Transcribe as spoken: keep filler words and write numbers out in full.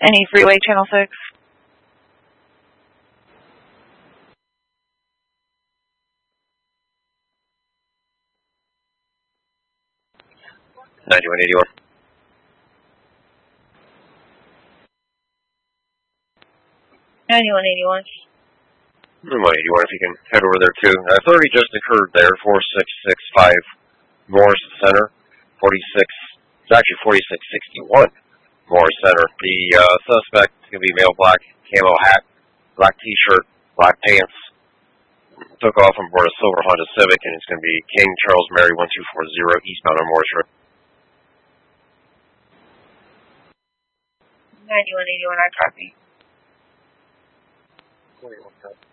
Any freeway, channel six. ninety-one eighty-one. ninety-one eighty-one. ninety-one eighty-one, if you can head over there too. Uh, authority just occurred there, four six six five Morris Center, forty-six, it's actually forty-six sixty-one Morris Center. The uh, suspect is going to be male black, camo hat, black t-shirt, black pants. Took off on board a silver Honda Civic, and it's going to be King Charles Mary one two four zero eastbound on Morris Road. ninety-one eighty-one, I copy. twenty-one,